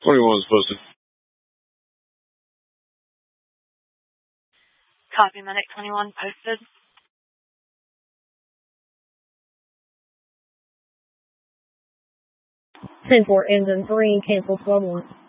21 is posted. Copy, Medic 21 posted. 10-4, engine 3, cancel 12-1.